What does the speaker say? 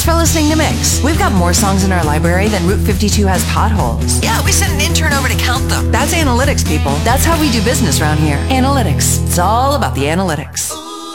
Thanks for listening to Mix. We've got more songs in our library than Route 52 has potholes. Yeah, we sent an intern over to count them. That's analytics, people. That's how we do business around here. Analytics. It's all about the analytics.